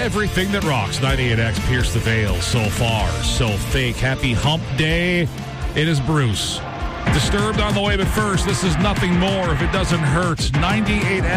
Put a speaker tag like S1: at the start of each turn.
S1: Everything that rocks. 98X Pierce the Veil. So far, so fake. Happy hump day. It is Bruce. Disturbed on the way, but first, this is Nothing More If It Doesn't Hurt. 98X.